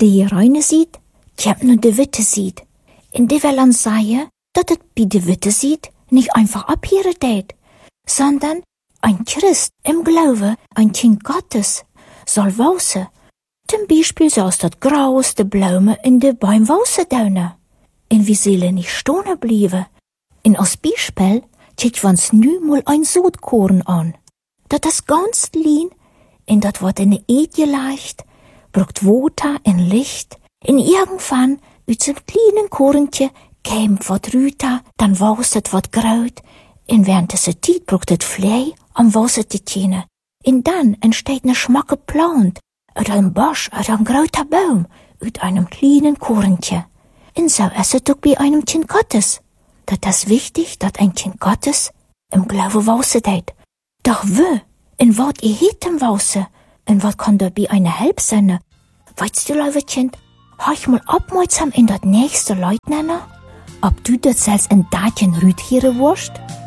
de reine ziet, je hebt nur de witte ziet. En die wil ons zeggen dat het bij de witte ziet nicht einfach abhören tät, sondern ein Christ im Glaube, ein Kind Gottes, soll wausen. Zum Beispiel zoals dat Graus, de Blumen in de Bäume wausen daunen. En wir sollen nicht stehen bleiben. En als Beispiel tät wir uns nu mal ein Sodkorn an. Dat is ganz klein, en dat wordt in de Eed geleicht, brucht Water en Licht, en irgendwann uit zo'n kleinen Korntje kämt wat Rüter, dann wauset het wat Graut, en während deze tijd brucht het Vlei am wauset te tjene. En dan entsteht ne schmacke Plant, uit een Bosch, uit een groter Baum, uit einem kleinen Korntje. En so ist het ook bei einem Kind Gottes. Dat is wichtig, dat ein Kind Gottes im Glaube wauset het. Doch wie? En wat heet hem wausen? En wat kan dabei eine Help sein? Weißt du, lieve Kind, hör mal aufmerksam in dat nächste Leut nennen? Ob du das selbst in Datjen Rüd hier wurst?